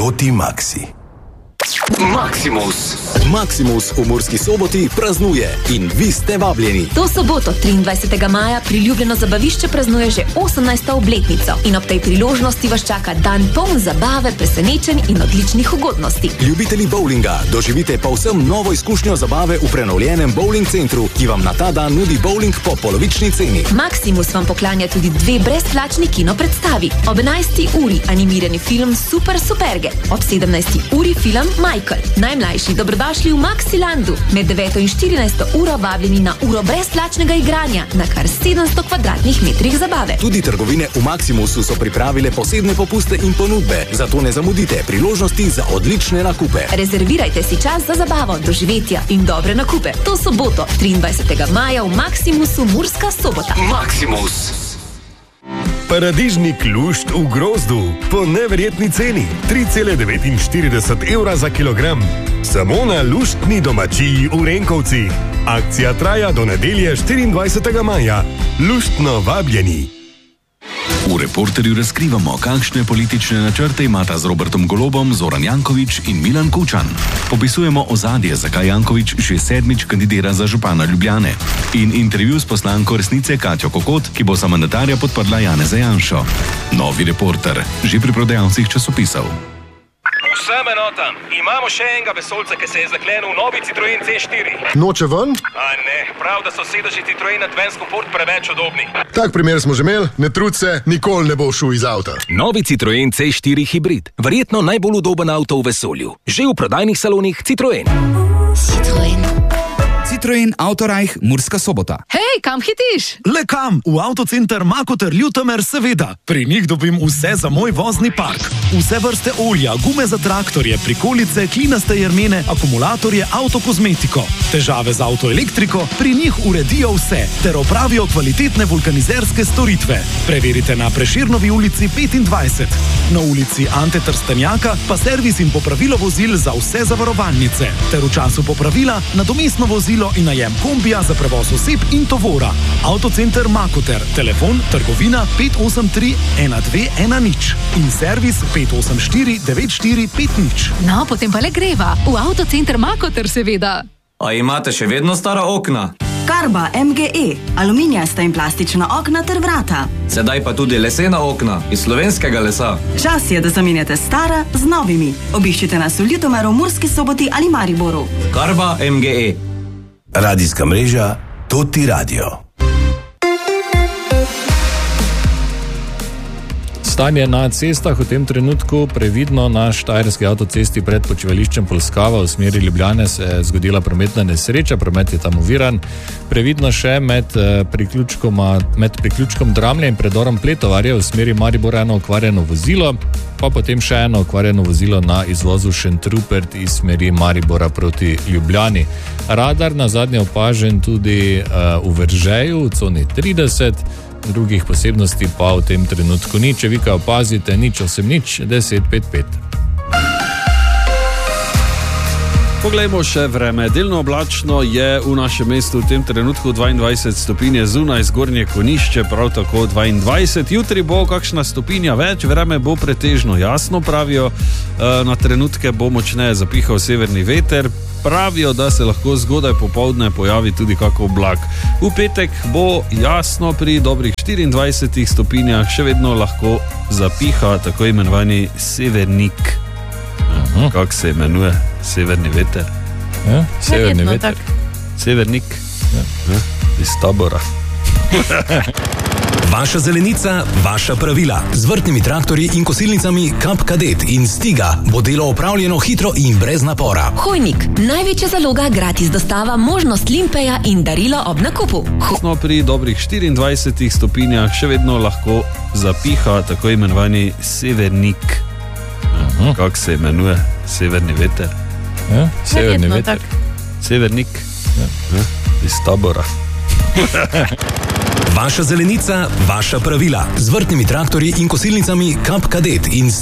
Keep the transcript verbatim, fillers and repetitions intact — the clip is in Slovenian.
Toti Maxi. Maximus. Maximus v Murski Soboti praznuje in vi ste vabljeni. To soboto, triindvajsetega maja, priljubljeno zabavišče praznuje že osemnajsto obletnico in ob tej priložnosti vas čaka dan poln zabave, presenečenj in odličnih ugodnosti. Ljubitelji bowlinga, doživite povsem novo izkušnjo zabave v prenovljenem bowling centru, ki vam na ta dan nudi bowling po polovični ceni. Maximus vam poklanja tudi dve brezplačni kino predstavi. Ob enajsti uri animirani film Super Superge, ob sedemnajsti uri film Michael. Najmlajši dobrodošli v Maxilandu. Med deveto in štirinajsto uro vabljeni na uro brezplačnega igranja na kar sedemsto kvadratnih metrih zabave. Tudi trgovine v Maximusu so pripravile posebne popuste in ponudbe, zato ne zamudite priložnosti za odlične nakupe. Rezervirajte si čas za zabavo, doživetja in dobre nakupe. To soboto, triindvajsetega maja v Maximusu Murska Sobota. Maximus. Paradižnik lušt v grozdu po neverjetni ceni tri cela devetinštirideset evra za kilogram. Samo na luštni domačiji v Renkovci. Akcija traja do nedelje štiriindvajsetega maja. Luštno vabljeni. V Reporterju razkrivamo, kakšne politične načrte imata z Robertom Golobom Zoran Janković in Milan Kučan. Popisujemo ozadje, zakaj Janković že sedmič kandidira za župana Ljubljane. In intervju s poslanko Resnice Katjo Kokot, ki bo za mandatarja podprla Janeza Janšo. Novi Reporter, že pri prodajalcih časopisov. Vsem enotam, imamo še enega vesolca, ki se je zaklenil v novi Citroen C štiri. Noče ven? A ne, prav, da so sedeži Citroen Advance Comfort preveč udobni. Tak primer smo že imeli, ne trud se, nikoli ne bo šel iz avta. Novi Citroen C štiri hibrid, verjetno najbolj udoben avto v vesolju. Že v prodajnih salonih Citroen. Citroen. Citroen Autorajh Murska Sobota. Hej, kam hitiš? Le kam? V Avtocenter Makoter Ljutomer, seveda. Pri njih dobim vse za moj vozni park. Vse vrste olja, gume za traktorje, prikolice, klinaste jermene, akumulatorje, avtokozmetiko. Težave z avtoelektriko, pri njih uredijo vse, ter opravijo kvalitetne vulkanizerske storitve. Preverite na Prešernovi ulici petindvajset. Na ulici Ante Trstenjaka pa servis in popravilo vozil za vse zavarovalnice. Ter v času popravila nadomestno vozilo in najem kombija za prevoz oseb in tovora. Avtocenter Makoter, telefon trgovina pet osem tri ena dve ena nič in servis pet osem štiri devet štiri pet nič. No, potem pa le greva. V Avtocenter Makoter, seveda. A imate še vedno stara okna? Karba M G E, aluminijasta in plastična okna ter vrata. Sedaj pa tudi lesena okna iz slovenskega lesa. Čas je, da zamenjate stara z novimi. Obiščite nas v Ljutomeru, Murski Soboti ali Mariboru. Karba M G E. Radijska mreža Toti Radio. Stanje na cestah v tem trenutku previdno. Na štajerski avtocesti pred počivališčem Polskava v smeri Ljubljane se je zgodila prometna nesreča, promet je tam oviran. Previdno še med priključkom, med priključkom Dramlje in predorom Pletovarje v smeri Maribora eno okvarjeno vozilo, pa potem še eno okvarjeno vozilo na izvozu Šentrupert iz smeri Maribora proti Ljubljani. Radar na zadnje opažen tudi uh, v Veržeju v coni trideset, drugih posebnosti pa v tem trenutku ni. Če vi kaj opazite, nič osem nič deset pet pet. Poglejmo še vreme. Delno oblačno je v našem mestu v tem trenutku, dvaindvajset stopinje zunaj, zgornje Konišče prav tako dvaindvajset. Jutri bo kakšna stopinja več, vreme bo pretežno jasno, pravijo. Na trenutke bo močneje zapihal severni veter. Pravijo, da se lahko zgodaj popoldne pojavi tudi kak oblak. V petek bo jasno pri dobrih štiriindvajsetih stopinjah, še vedno lahko zapiha tako imenovani severnik. Uh-huh. Kako se imenuje? Severni veter. Ja, severni veter. Severnik. Ja. Ja, iz tabora. Vaša zelenica, vaša pravila. Z vrtnimi traktorji in kosilnicami Kap Kadet in Stiga bo delo opravljeno hitro in brez napora. Hojnik, največja zaloga, gratis dostava, možnost limpeja in darilo ob nakupu. No, pri dobrih štiriindvajsetih stopinjah še vedno lahko zapiha tako imenovani severnik. Uh-huh. Kako se imenuje? Severni veter. Ja, severni veter. Severnik. Ja. Ja, iz tabora. Vaša zelenica, vaša pravila. Z vrtnimi traktorji in kosilnicami Kap Kadet in